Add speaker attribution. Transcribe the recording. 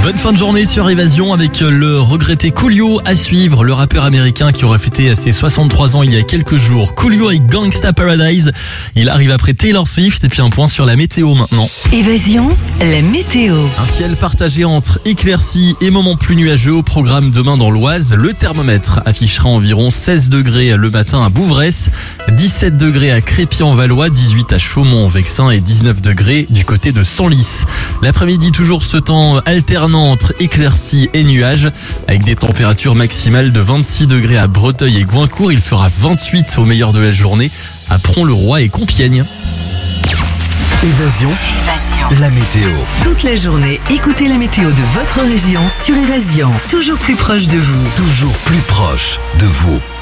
Speaker 1: Bonne fin de journée sur Évasion avec le regretté Coolio à suivre, le rappeur américain qui aurait fêté ses 63 ans il y a quelques jours. Coolio avec Gangsta Paradise. Il arrive après Taylor Swift et puis un point sur la météo maintenant.
Speaker 2: Évasion, la météo.
Speaker 1: Un ciel partagé entre éclaircies et moments plus nuageux au programme demain dans l'Oise. Le thermomètre affichera environ 16 degrés le matin à Bouvresse, 17 degrés à Crépy-en-Valois, 18 à Chaumont-en-Vexin et 19 degrés du côté de Senlis. L'après-midi, toujours ce temps alternant entre éclaircies et nuages avec des températures maximales de 26 degrés à Breteuil et Goincourt. Il fera 28 au meilleur de la journée à Pron-le-Roi et Compiègne.
Speaker 3: Évasion, la météo.
Speaker 2: Toute la journée, écoutez la météo de votre région sur Évasion. Toujours plus proche de vous.
Speaker 3: Toujours plus proche de vous.